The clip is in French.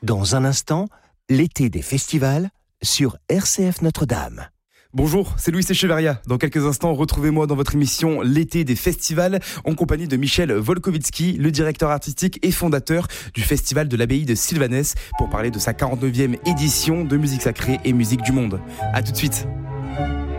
Dans un instant, l'été des festivals sur RCF Notre-Dame. Bonjour, c'est Louis Echeverria. Dans quelques instants, retrouvez-moi dans votre émission L'été des festivals en compagnie de Michel Volkovitsky, le directeur artistique et fondateur du festival de l'abbaye de Sylvanès pour parler de sa 49e édition de musique sacrée et musique du monde. À tout de suite.